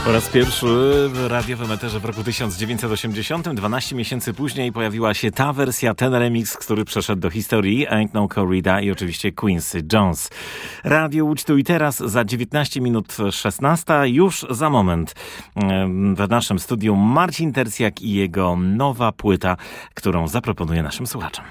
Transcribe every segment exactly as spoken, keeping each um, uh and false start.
Po raz pierwszy w radiowym eterze w roku tysiąc dziewięćset osiemdziesiątym, dwanaście miesięcy później, pojawiła się ta wersja, ten remix, który przeszedł do historii. Ain't No Corrida i oczywiście Quincy Jones. Radio Łódź tu i teraz za dziewiętnaście minut szesnasta. Już za moment w naszym studiu Marcin Tercjak i jego nowa płyta, którą zaproponuję naszym słuchaczom.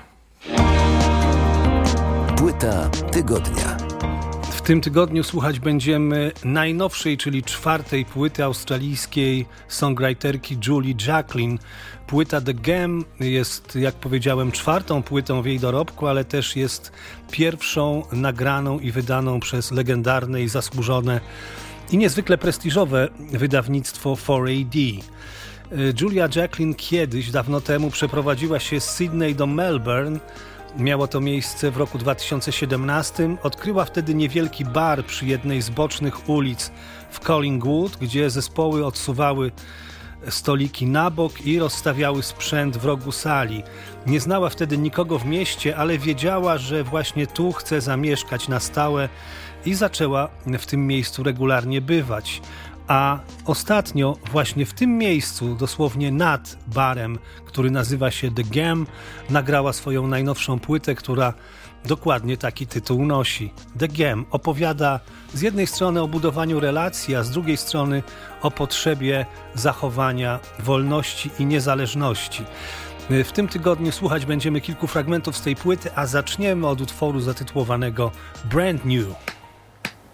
Płyta tygodnia. W tym tygodniu słuchać będziemy najnowszej, czyli czwartej płyty australijskiej songwriterki Julie Jacklin. Płyta The Game jest, jak powiedziałem, czwartą płytą w jej dorobku, ale też jest pierwszą nagraną i wydaną przez legendarne i zasłużone i niezwykle prestiżowe wydawnictwo cztery A D. Julia Jacklin kiedyś, dawno temu, przeprowadziła się z Sydney do Melbourne. Miało to miejsce w roku dwa tysiące siedemnastym. Odkryła wtedy niewielki bar przy jednej z bocznych ulic w Collingwood, gdzie zespoły odsuwały stoliki na bok i rozstawiały sprzęt w rogu sali. Nie znała wtedy nikogo w mieście, ale wiedziała, że właśnie tu chce zamieszkać na stałe i zaczęła w tym miejscu regularnie bywać. A ostatnio właśnie w tym miejscu, dosłownie nad barem, który nazywa się The Game, nagrała swoją najnowszą płytę, która dokładnie taki tytuł nosi. The Game opowiada z jednej strony o budowaniu relacji, a z drugiej strony o potrzebie zachowania wolności i niezależności. W tym tygodniu słuchać będziemy kilku fragmentów z tej płyty, a zaczniemy od utworu zatytułowanego Brand New.